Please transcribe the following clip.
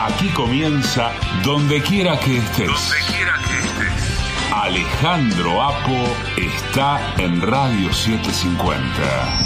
Aquí comienza Donde quiera que estés. Donde quiera que estés. Alejandro Apo está en Radio 750.